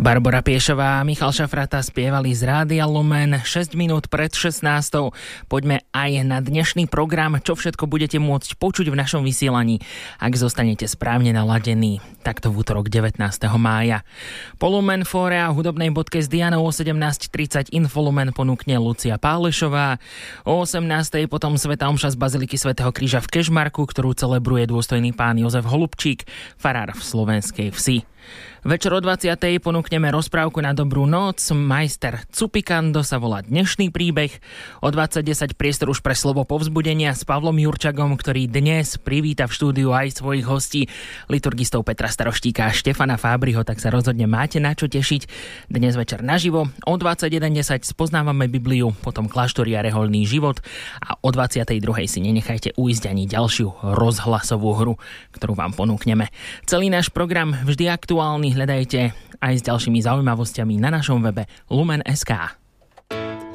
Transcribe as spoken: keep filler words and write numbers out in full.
Barbora Piešová a Michal Šafrata spievali z Rádia Lumen šesť minút pred šestnástou. Poďme aj na dnešný program, čo všetko budete môcť počuť v našom vysielaní, ak zostanete správne naladení. Takto v útorok devätnásteho mája. Po Lumen Fóre a hudobnej bodke s Dianou o sedemnásť tridsať Infolumen ponúkne Lucia Pálešová. O osemnástej potom svätá omša z Baziliky svätého Kríža v Kežmarku, ktorú celebruje dôstojný pán Jozef Holubčík, farár v Slovenskej Vsi. Večer o dvadsiatej ponúkneme rozprávku na dobrú noc. Majster Cupikando sa volá dnešný príbeh. O dvadsať desať priestor už pre slovo povzbudenia s Pavlom Jurčagom, ktorý dnes privíta v štúdiu aj svojich hostí, liturgistov Petra Staroštíka a Štefana Fábriho, tak sa rozhodne máte na čo tešiť. Dnes večer naživo. O dvadsaťjeden desať spoznávame Bibliu, potom kláštory a rehoľný život a o dvadsiatej druhej si nenechajte uísť ani ďalšiu rozhlasovú hru, ktorú vám ponúkneme. Celý náš program vždy aktuálny hľadajte aj s ďalšími zaujímavosťami na našom webe lumen bodka es ká.